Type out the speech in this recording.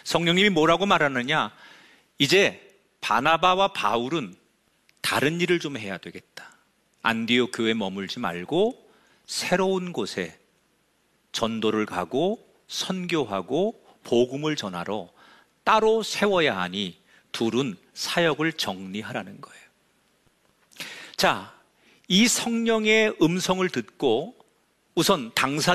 성령님이 뭐라고 말하느냐? 이제 바나바와 바울은 다른 일을 좀 해야 되겠다. 안디옥 교회에 머물지 말고 새로운 곳에 전도를 가고 선교하고 복음을 전하러 따로 세워야 하니 둘은 사역을 정리하라는 거예요. 자, 이 성령의 음성을 듣고 우선 당사